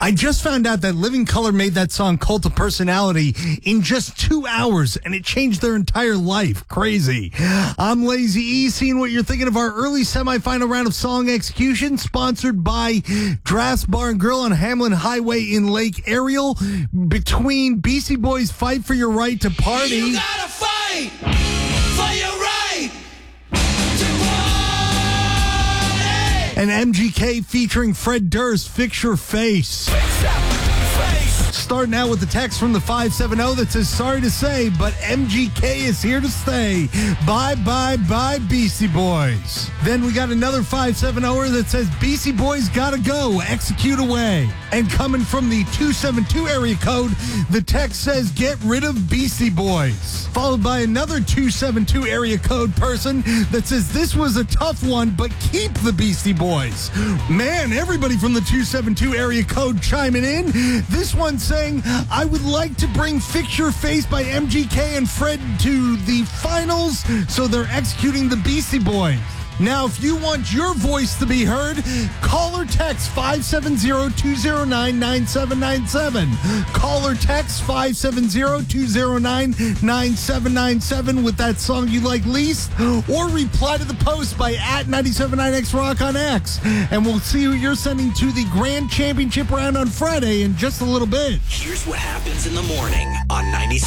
I just found out that Living Colour made that song Cult of Personality in just 2 hours, and it changed their entire life. Crazy. I'm Lazy E, seeing what you're thinking of our early semifinal round of Song Execution, sponsored by Drafts Bar and Grill on Hamlin Highway in Lake Ariel. Between Beastie Boys' Fight for Your Right to Party. You gotta fight for your right to party. And MGK featuring Fred Durst, Fix Your Face. Starting out with the text from the 570 that says, sorry to say, but MGK is here to stay. Bye, bye, bye, Beastie Boys. Then we got another 570 that says, Beastie Boys gotta go, execute away. And coming from the 272 area code, the text says, get rid of Beastie Boys. Followed by another 272 area code person that says, this was a tough one, but keep the Beastie Boys. Man, everybody from the 272 area code chiming in. This one saying, I would like to bring Fix Your Face by MGK and Fred to the finals, so they're executing the Beastie Boys. Now, if you want your voice to be heard, call or text 570-209-9797. Call or text 570-209-9797 with that song you like least, or reply to the post by @979XRock on X. And we'll see who you're sending to the Grand Championship round on Friday in just a little bit. Here's what happens in the morning on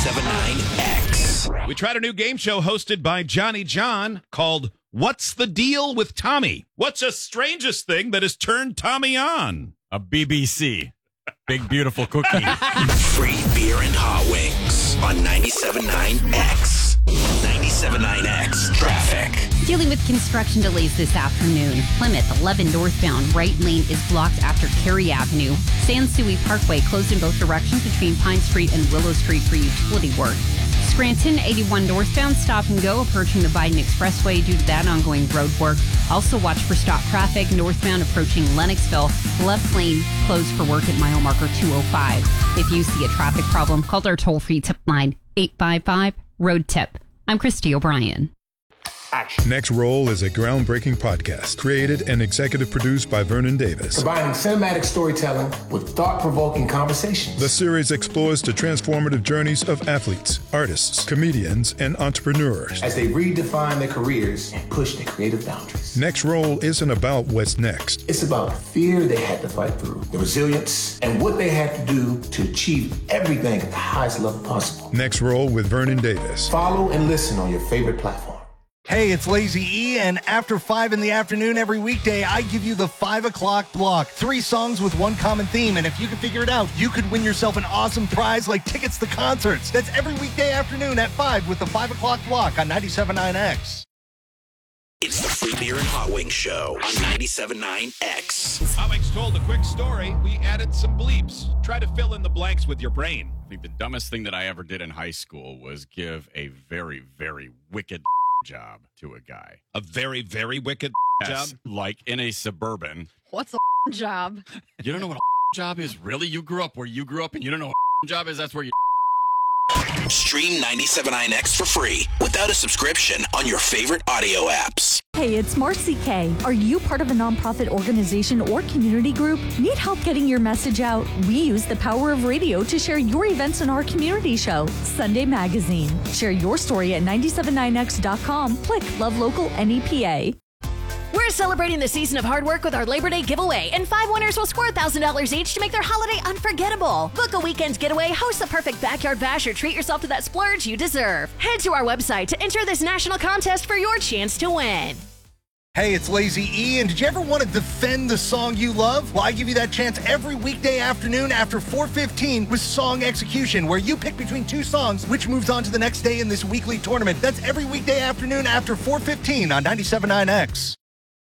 97.9 X. We tried a new game show hosted by Johnny John called What's the Deal with Tommy? What's the strangest thing that has turned Tommy on? A BBC. Big, beautiful cookie. Free beer and hot wings on 97.9 X. 97.9 X traffic. Dealing with construction delays this afternoon. Plymouth 11 northbound right lane is blocked after Cary Avenue. Sansui Parkway closed in both directions between Pine Street and Willow Street for utility work. Scranton 81 northbound stop and go approaching the Biden Expressway due to that ongoing road work. Also watch for stop traffic northbound approaching Lennoxville. Left lane closed for work at mile marker 205. If you see a traffic problem, call our toll-free tip line 855-ROAD-TIP. I'm Christy O'Brien. Action. Next Roll is a groundbreaking podcast created and executive produced by Vernon Davis. Combining cinematic storytelling with thought-provoking conversations. The series explores the transformative journeys of athletes, artists, comedians, and entrepreneurs as they redefine their careers and push their creative boundaries. Next Roll isn't about what's next. It's about the fear they had to fight through, the resilience, and what they had to do to achieve everything at the highest level possible. Next Roll with Vernon Davis. Follow and listen on your favorite platform. Hey, it's Lazy E, and after 5 in the afternoon every weekday, I give you the 5 o'clock block. 3 songs with one common theme, and if you can figure it out, you could win yourself an awesome prize like tickets to concerts. That's every weekday afternoon at 5 with the 5 o'clock block on 97.9 X. It's the Free Beer and Hot Wings Show on 97.9 X. Hot Wings told a quick story. We added some bleeps. Try to fill in the blanks with your brain. I think the dumbest thing that I ever did in high school was give a very, very wicked job to a guy. A very, very wicked job? Like in a Suburban. What's a job? You don't know what a job is? Really? You grew up where you grew up and you don't know what a job is? That's where you... Stream 97.9 X for free without a subscription on your favorite audio apps. Hey, it's Marcy K. Are you part of a nonprofit organization or community group? Need help getting your message out? We use the power of radio to share your events in our community show, Sunday Magazine. Share your story at 979x.com. Click Love Local NEPA. We're celebrating the season of hard work with our Labor Day giveaway, and 5 winners will score $1,000 each to make their holiday unforgettable. Book a weekend's getaway, host the perfect backyard bash, or treat yourself to that splurge you deserve. Head to our website to enter this national contest for your chance to win. Hey, it's Lazy E, and did you ever want to defend the song you love? Well, I give you that chance every weekday afternoon after 4:15 with Song Execution, where you pick between 2 songs, which moves on to the next day in this weekly tournament. That's every weekday afternoon after 4:15 on 97.9 X.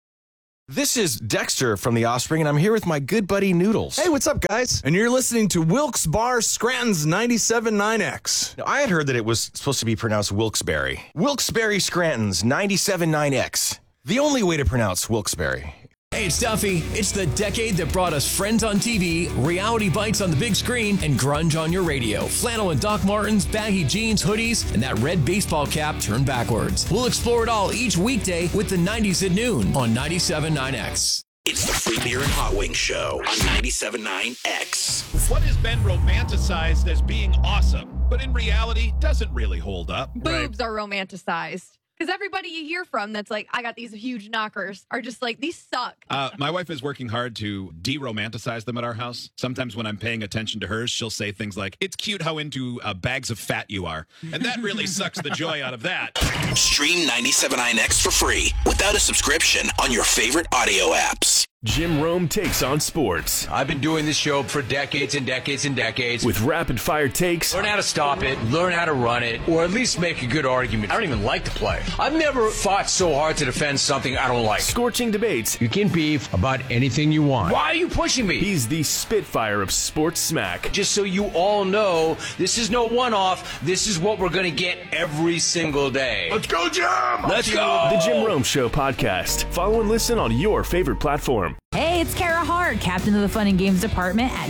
This is Dexter from The Offspring, and I'm here with my good buddy Noodles. Hey, what's up, guys? And you're listening to Wilkes Bar Scranton's 97.9 X. Now, I had heard that it was supposed to be pronounced Wilkes-Barre. Wilkes-Barre Scranton's 97.9 X. The only way to pronounce Wilkes-Barre. Hey, it's Duffy. It's the decade that brought us Friends on TV, Reality Bites on the big screen, and grunge on your radio. Flannel and Doc Martens, baggy jeans, hoodies, and that red baseball cap turned backwards. We'll explore it all each weekday with the 90s at noon on 97.9 X. It's the Free Beer and Hot Wings Show on 97.9 X. What has been romanticized as being awesome, but in reality doesn't really hold up? Boobs are romanticized. Because everybody you hear from that's like, I got these huge knockers, are just like, these suck. My wife is working hard to de-romanticize them at our house. Sometimes when I'm paying attention to hers, she'll say things like, it's cute how into bags of fat you are. And that really sucks the joy out of that. Stream 97.9 X for free without a subscription on your favorite audio apps. Jim Rome takes on sports. I've been doing this show for decades and decades and decades. With rapid-fire takes. Learn how to stop it, learn how to run it, or at least make a good argument. I don't even like to play. I've never fought so hard to defend something I don't like. Scorching debates. You can beef about anything you want. Why are you pushing me? He's the Spitfire of sports smack. Just so you all know, this is no one-off. This is what we're going to get every single day. Let's go, Jim! Let's go! The Jim Rome Show podcast. Follow and listen on your favorite platform. Hey, it's Kara Hart, captain of the Fun and Games department at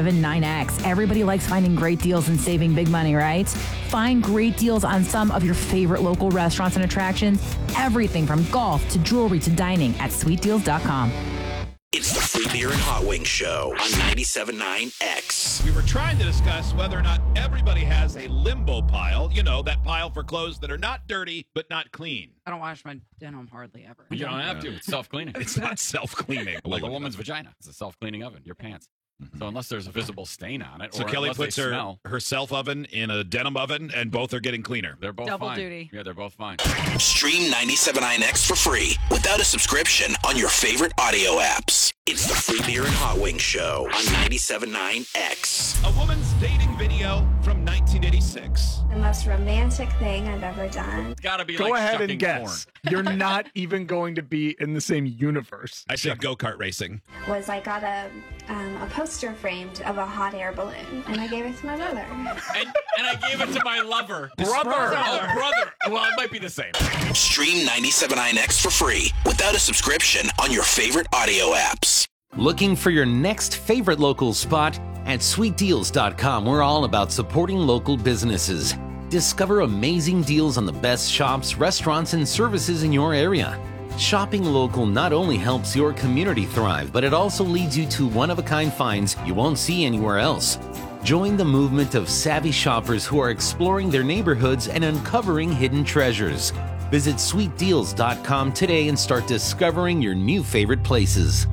97.9X. Everybody likes finding great deals and saving big money, right? Find great deals on some of your favorite local restaurants and attractions. Everything from golf to jewelry to dining at sweetdeals.com. It's the Free Beer and Hot Wings Show on 97.9 X. We were trying to discuss whether or not everybody has a limbo pile. You know, that pile for clothes that are not dirty, but not clean. I don't wash my denim hardly ever. You don't have to. It's self-cleaning. It's not self-cleaning. Like a woman's vagina. It's a self-cleaning oven. Your pants. So unless there's a visible stain on it, so or Kelly unless puts they smell, her self oven in a denim oven, and both are getting cleaner. They're both double fine. duty. Yeah, they're both fine. Stream 97.9 X for free without a subscription on your favorite audio apps. It's the Free Beer and Hot Wings Show on 97.9 X. A woman's dating video from 1986. The most romantic thing I've ever done. It's gotta be Go like ahead shucking and guess. You're not even going to be in the same universe. I said go-kart racing. Was I got a poster framed of a hot air balloon, and I gave it to my mother. And I gave it to my lover. Brother. Oh, brother. Well, it might be the same. Stream 97.9 X for free without a subscription on your favorite audio apps. Looking for your next favorite local spot? At sweetdeals.com, we're all about supporting local businesses. Discover amazing deals on the best shops, restaurants, and services in your area. Shopping local not only helps your community thrive, but it also leads you to one-of-a-kind finds you won't see anywhere else. Join the movement of savvy shoppers who are exploring their neighborhoods and uncovering hidden treasures. Visit sweetdeals.com today and start discovering your new favorite places.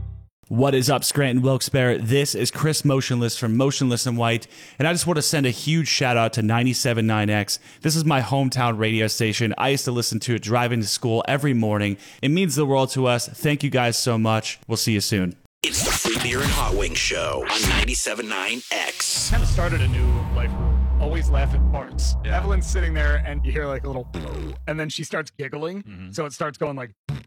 What is up, Scranton Wilkes-Barre? This is Chris Motionless from Motionless and White, and I just want to send a huge shout out to 97.9X. This is my hometown radio station. I used to listen to it driving to school every morning. It means the world to us. Thank you guys so much. We'll see you soon. It's the Free Beer and Hot Wings Show on 97.9 X. Kind of started a new life rule. Always laugh at farts. Yeah. Evelyn's sitting there, and you hear like a little, and then she starts giggling. Mm-hmm. So it starts going like,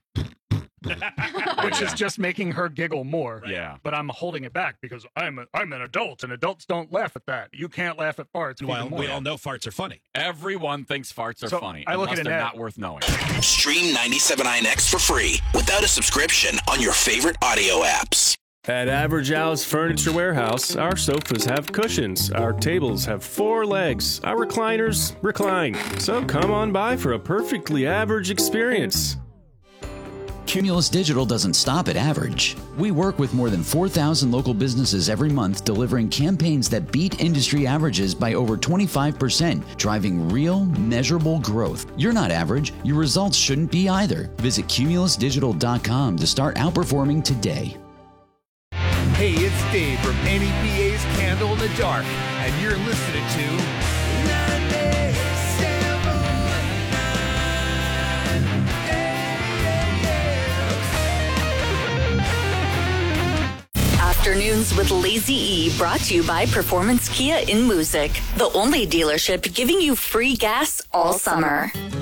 which is just making her giggle more. Yeah. But I'm holding it back because I'm an adult, and adults don't laugh at that. You can't laugh at farts. Well, we all know farts are funny. Everyone thinks farts are funny. I look unless at they're Annette. not worth knowing. Stream 97.9 X for free without a subscription on your favorite audio apps. At Average Al's Furniture Warehouse, our sofas have cushions, our tables have 4 legs, our recliners recline. So come on by for a perfectly average experience. Cumulus Digital doesn't stop at average. We work with more than 4,000 local businesses every month, delivering campaigns that beat industry averages by over 25%, driving real, measurable growth. You're not average. Your results shouldn't be either. Visit cumulusdigital.com to start outperforming today. Hey, it's Dave from NEPA's Candle in the Dark, and you're listening to 97.9 Afternoons with Lazy E, brought to you by Performance Kia in Moosic, the only dealership giving you free gas all summer.